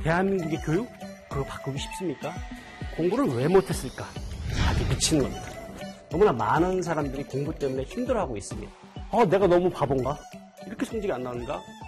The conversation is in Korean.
대한민국의 교육? 그거 바꾸기 쉽습니까? 공부를 왜 못했을까? 아주 미치는 겁니다. 너무나 많은 사람들이 공부 때문에 힘들어하고 있습니다. 내가 너무 바본가? 이렇게 성적이 안 나오는가?